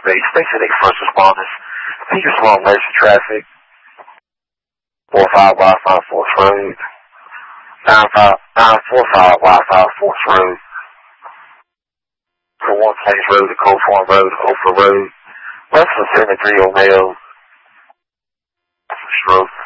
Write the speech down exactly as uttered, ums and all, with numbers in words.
base. They said they first responders. Peter Sloan Mercy traffic. four five Y-five Forks Road. nine five nine four five Y-five Forks Road. To One Plains Road, to Cold Farm Road, to Oprah Road. West of seventy-three O'Mail. Stroke.